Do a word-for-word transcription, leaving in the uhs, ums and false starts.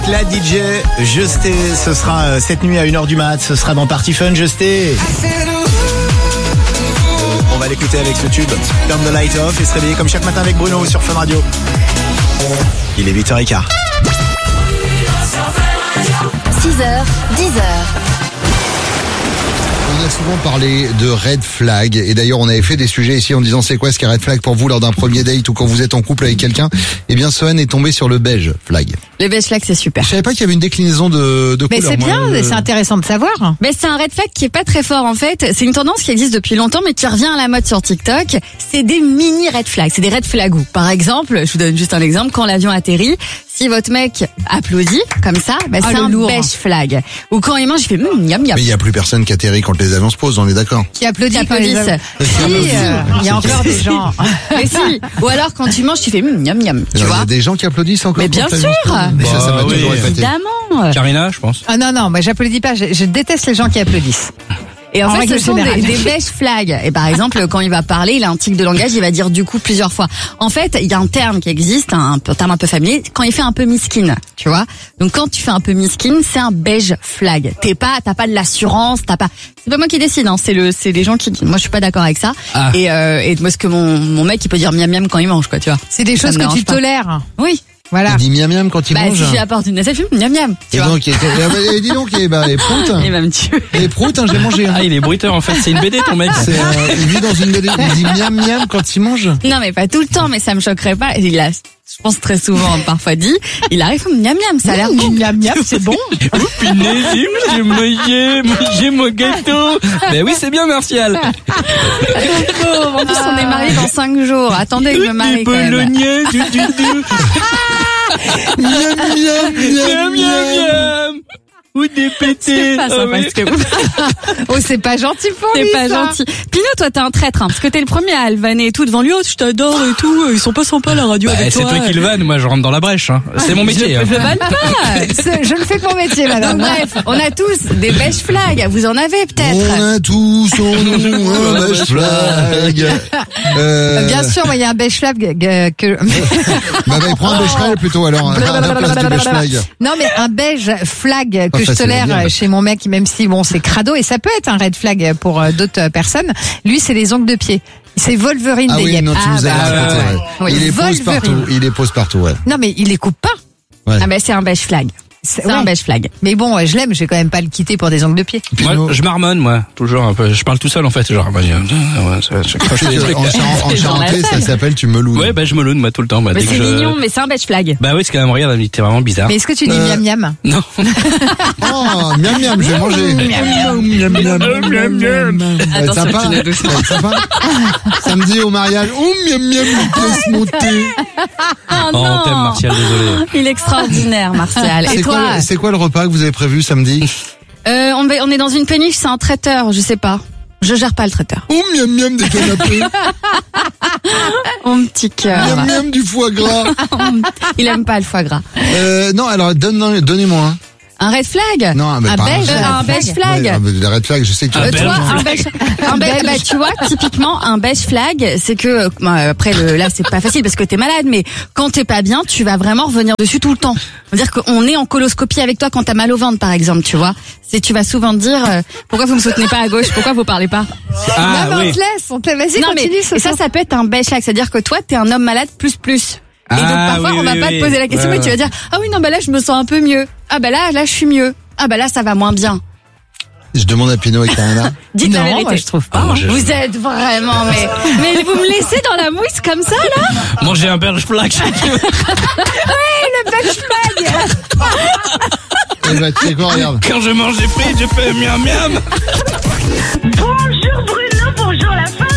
La D J Justé, ce sera cette nuit à une heure du mat, ce sera dans Party Fun. Justé, on va l'écouter avec ce tube Turn the Light Off et se réveiller comme chaque matin avec Bruno sur Fun Radio. Il est huit heures quinze. six heures, dix heures. On a souvent parlé de red flag et d'ailleurs on avait fait des sujets ici en disant c'est quoi ce qu'un red flag pour vous lors d'un premier date ou quand vous êtes en couple avec quelqu'un. Eh bien Sohan est tombé sur le beige flag. Le beige flag c'est super. Je savais pas qu'il y avait une déclinaison de, de Mais couleurs. c'est Moi, bien, je- c'est intéressant de savoir. Mais c'est un red flag qui est pas très fort en fait. C'est une tendance qui existe depuis longtemps mais qui revient à la mode sur TikTok. C'est des mini red flags, c'est des red flagous. Par exemple, je vous donne juste un exemple, quand l'avion atterrit, si votre mec applaudit comme ça, bah, Ah, c'est le un lourd. beige flag. Ou quand il mange, il fait mmm, miam miam. Mais il y a plus personne qui atterrit quand les avions se posent, on est d'accord. Qui applaudit Qui quand les applaudissent. hommes. Si, euh, il y a encore des gens. Mais si. Ou alors quand tu manges, tu fais mmm, miam miam. Tu Il y vois a des gens qui applaudissent encore. Mais bien quand l'avion se sûr. pose. Mais ça, ça m'a Bah oui. toujours épaté. Évidemment. Karina, je pense. Ah non, non, moi j'applaudis pas, je, je déteste les gens qui applaudissent. Et en, En fait, règle ce sont des, générale. des beige flags. Et par exemple, quand il va parler, il a un tic de langage, il va dire du coup plusieurs fois. En fait, il y a un terme qui existe, un, un terme un peu familier, quand il fait un peu miskin, tu vois. Donc quand tu fais un peu miskin, c'est un beige flag. T'es pas, t'as pas de l'assurance, t'as pas. C'est pas moi qui décide, hein. C'est le, c'est les gens qui. Moi, je suis pas d'accord avec ça. Ah. Et euh, et moi, ce que mon mon mec, il peut dire miam miam quand il mange, quoi, tu vois. C'est des Ça choses me que tu dérange pas. tolères. Oui. Voilà. Il dit miam miam quand il Bah mange. si je lui apporte une assiette, miam miam. Tu Et vois. donc, il était- eh ben, eh, dis donc, eh ben, et prout. Il va me tuer. Et prout, hein, j'ai mangé. hein. Ah, il est bruiteur en fait. C'est une B D ton mec. C'est, euh, il vit dans une B D. Il dit miam miam quand il mange. Non, mais pas tout le temps, mais ça me choquerait pas. Il a, je pense très souvent, parfois dit, il arrive miam miam, ça a l'air bon. Miam miam, c'est bon. Punaise, j'ai mangé, mangé mon gâteau. Ben oui, c'est bien Martial. Pauvre. En plus, on est mariés dans cinq jours. Attendez que je me marie Des quand même. bolognaises, du du du. Miam miam Miam miam miam. Ou des pétés. C'est pas Ah sympa oui. ce que vous Oh, c'est pas gentil pour C'est lui, pas ça. gentil. Pino, toi, t'es un traître, hein, parce que t'es le premier à alvaner et tout devant lui. Oh, je t'adore et tout. Ils sont pas sympas la radio Bah, avec c'est toi. toi qui le vanne, moi je rentre dans la brèche. Hein. C'est mon métier. hein. Je vanne pas. C'est- Je le fais pour métier, Donc madame. bref, on a tous des beige flags. Vous en avez peut-être. On a tous en nous un beige flag. Euh, Bien sûr, moi, il y a un beige flag euh, que... Bah, bah, prends un beige flag plutôt alors, hein, à la place du beige flag. Non, mais un beige flag Pas que je facile à tolère dire, mais- chez mon mec, même si bon, c'est crado, et ça peut être un red flag pour euh, d'autres personnes. Lui, c'est les ongles de pied. C'est Wolverine Ah des oui, yep. non, tu nous as bah, raconté, ouais, ouais. ouais. Il les pose Wolverine. partout, il les pose partout, ouais. Non, mais il les coupe pas. Ouais. Ah ben c'est un beige flag. C'est C'est un ouais. beige flag. Mais bon, euh, je l'aime, je vais quand même pas le quitter pour des ongles de pied. Pino, Moi, je marmonne, moi, toujours un peu. Je parle tout seul en fait, genre. Bah, ouais, ça- je crache des trucs. en, char- en C'est dans la charentais, ça salle. s'appelle tu melounes. Ouais, bah je me loune moi tout le temps. Bah, Mais dès que c'est je... mignon, mais c'est un beige flag. Bah oui, c'est quand même regarde, t'es vraiment bizarre. Mais est-ce que tu dis Euh, miam miam? Non. Oh, miam miam, je vais manger. Miam miam, miam miam, miam. Ça va être Attention, sympa. Pino, doucement. Ça va être sympa. Samedi au mariage. Oh, miam miam, je laisse monter. Oh Oh, on non. t'aime Martial, désolé. Il est extraordinaire, Martial. Et C'est toi quoi, c'est quoi le repas que vous avez prévu samedi? euh, on, va- on est dans une péniche, c'est un traiteur, je sais pas. Je gère pas le traiteur. Oh, miam miam, des canapés. Mon petit cœur. Miam miam, du foie gras. Il aime pas le foie gras. Euh, non, alors, donne, donnez-moi un. Un red flag Non, mais Un pas beige, Euh, red Un flag. beige flag. Ouais, ah, mais des red flags, je sais que tu Un Euh, as beige toi, flag. un beige, un beige, bah, tu vois, typiquement, un beige flag, c'est que, euh, bah, après, le, là, c'est pas facile parce que t'es malade, mais quand t'es pas bien, tu vas vraiment revenir dessus tout le temps. C'est-à-dire qu'on est en coloscopie avec toi quand t'as mal au ventre, par exemple, tu vois. C'est, tu vas souvent te dire, euh, pourquoi vous me soutenez pas à gauche? Pourquoi vous parlez pas? Ah non, mais oui. on te laisse, on te laisse. Vas-y, Non, mais, continue. et ça, ça peut être un beige flag. C'est-à-dire que toi, t'es un homme malade plus plus. Et donc, Ah, parfois, oui, on va oui, pas oui. te poser la question, Ouais, mais tu vas dire, ah oui, non, bah là, je me sens un peu mieux. Ah bah là, là, je suis mieux. Ah bah là, ça va moins bien. Je demande à Pino et Karina. Dites la Non, vérité. moi, je trouve pas. Ah, moi, je- Vous êtes vraiment, mais, mais vous me laissez dans la mousse comme ça, là? Manger un beige flag. Eh ben, tu sais quoi, regarde. Quand je mange des frites, je fais miam miam. Bonjour Bruno, bonjour la femme.